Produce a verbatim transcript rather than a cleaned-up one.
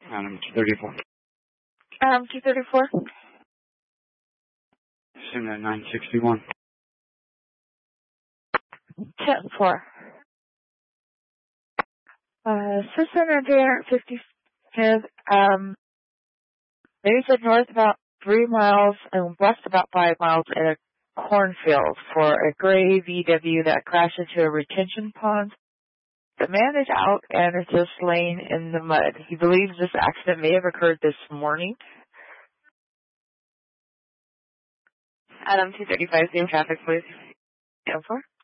Adam two thirty-four. Um, two thirty-four. Send that nine sixty-one. ten four. Uh, six hundred fifty-fifth, um, they said north about three miles and west about five miles in a cornfield for a gray V W that crashed into a retention pond. The man is out and is just laying in the mud. He believes this accident may have occurred this morning. Adam two thirty-five, same traffic, please. ten four.